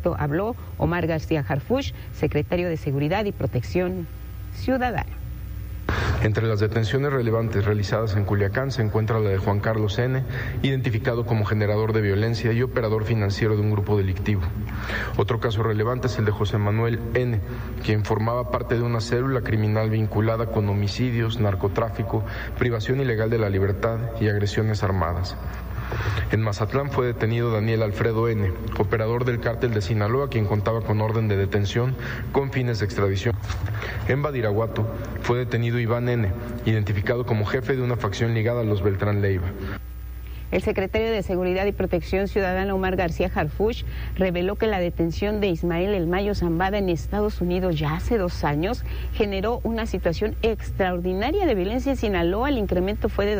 Esto habló Omar García Harfuch, secretario de Seguridad y Protección Ciudadana. Entre las detenciones relevantes realizadas en Culiacán se encuentra la de Juan Carlos N., identificado como generador de violencia y operador financiero de un grupo delictivo. Otro caso relevante es el de José Manuel N., quien formaba parte de una célula criminal vinculada con homicidios, narcotráfico, privación ilegal de la libertad y agresiones armadas. En Mazatlán fue detenido Daniel Alfredo N., operador del cártel de Sinaloa, quien contaba con orden de detención con fines de extradición. En Badiraguato fue detenido Iván N., identificado como jefe de una facción ligada a los Beltrán Leiva. El secretario de Seguridad y Protección Ciudadana, Omar García Harfuch, reveló que la detención de Ismael El Mayo Zambada en Estados Unidos ya hace 2 años generó una situación extraordinaria de violencia en Sinaloa. El incremento fue de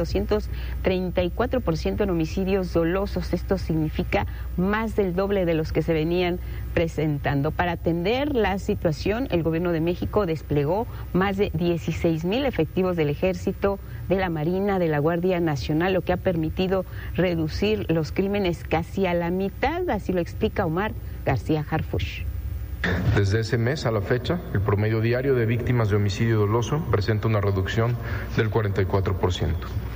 234% en homicidios dolosos. Esto significa más del doble de los que se venían presentando. Para atender la situación, el Gobierno de México desplegó más de 16,000 efectivos del Ejército, de la Marina, de la Guardia Nacional, lo que ha permitido reducir los crímenes casi a la mitad, así lo explica Omar García Harfuch. Desde ese mes a la fecha, el promedio diario de víctimas de homicidio doloso presenta una reducción del 44%.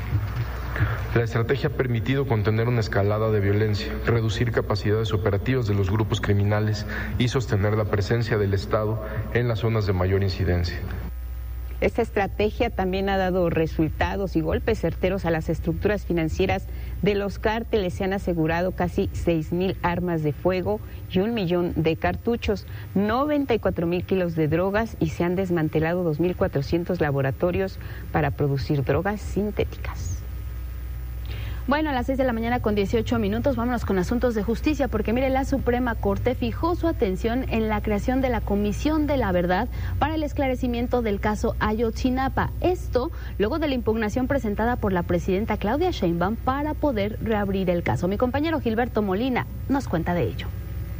La estrategia ha permitido contener una escalada de violencia, reducir capacidades operativas de los grupos criminales y sostener la presencia del Estado en las zonas de mayor incidencia. Esta estrategia también ha dado resultados y golpes certeros a las estructuras financieras de los cárteles. Se han asegurado casi 6,000 armas de fuego y 1 millón de cartuchos, 94,000 kilos de drogas y se han desmantelado 2,400 laboratorios para producir drogas sintéticas. Bueno, a las 6 de la mañana con 18 minutos, vámonos con asuntos de justicia, porque mire, la Suprema Corte fijó su atención en la creación de la Comisión de la Verdad para el esclarecimiento del caso Ayotzinapa. Esto luego de la impugnación presentada por la presidenta Claudia Sheinbaum para poder reabrir el caso. Mi compañero Gilberto Molina nos cuenta de ello.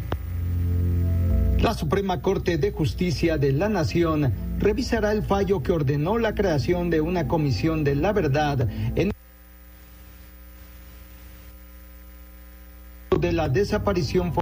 La Suprema Corte de Justicia de la Nación revisará el fallo que ordenó la creación de una Comisión de la Verdad en de la desaparición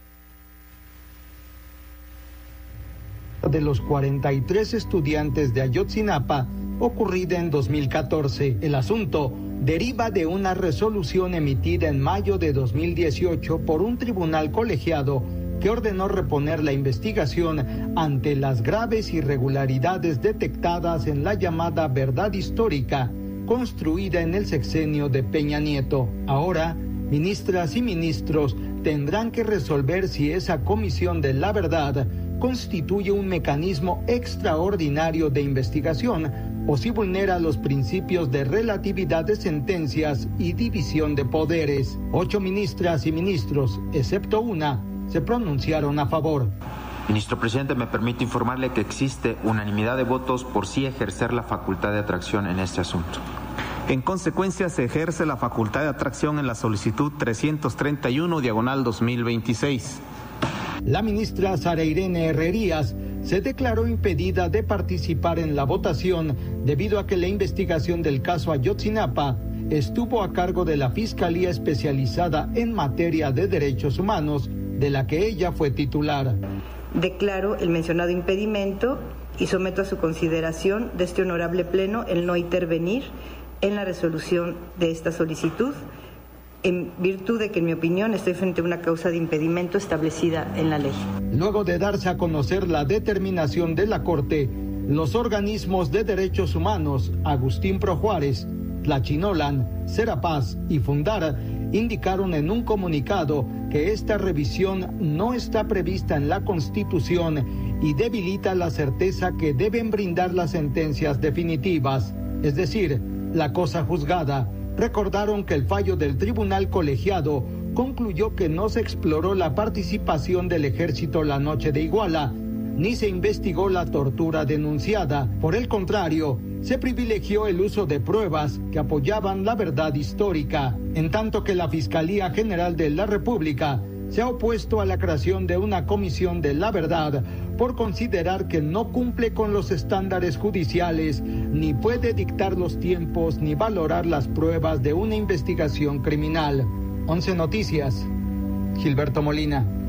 de los 43 estudiantes de Ayotzinapa ocurrida en 2014. El asunto deriva de una resolución emitida en mayo de 2018 por un tribunal colegiado que ordenó reponer la investigación ante las graves irregularidades detectadas en la llamada verdad histórica construida en el sexenio de Peña Nieto. Ahora, ministras y ministros tendrán que resolver si esa Comisión de la Verdad constituye un mecanismo extraordinario de investigación o si vulnera los principios de relatividad de sentencias y división de poderes. 8 ministras y ministros, excepto una, se pronunciaron a favor. Ministro presidente, me permite informarle que existe unanimidad de votos por sí ejercer la facultad de atracción en este asunto. En consecuencia, se ejerce la facultad de atracción en la solicitud 331/2026. La ministra Sara Irene Herrerías se declaró impedida de participar en la votación debido a que la investigación del caso Ayotzinapa estuvo a cargo de la Fiscalía Especializada en Materia de Derechos Humanos, de la que ella fue titular. Declaro el mencionado impedimento y someto a su consideración de este honorable pleno el no intervenir en la resolución de esta solicitud, en virtud de que, en mi opinión, estoy frente a una causa de impedimento establecida en la ley. Luego de darse a conocer la determinación de la Corte, los organismos de derechos humanos, Agustín Pro Juárez, Tlachinolan, Serapaz y Fundar, indicaron en un comunicado que esta revisión no está prevista en la Constitución y debilita la certeza que deben brindar las sentencias definitivas, es decir, la cosa juzgada. Recordaron que el fallo del tribunal colegiado concluyó que no se exploró la participación del ejército la noche de Iguala, ni se investigó la tortura denunciada. Por el contrario, se privilegió el uso de pruebas que apoyaban la verdad histórica, en tanto que la Fiscalía General de la República se ha opuesto a la creación de una Comisión de la Verdad por considerar que no cumple con los estándares judiciales, ni puede dictar los tiempos ni valorar las pruebas de una investigación criminal. 11 Noticias, Gilberto Molina.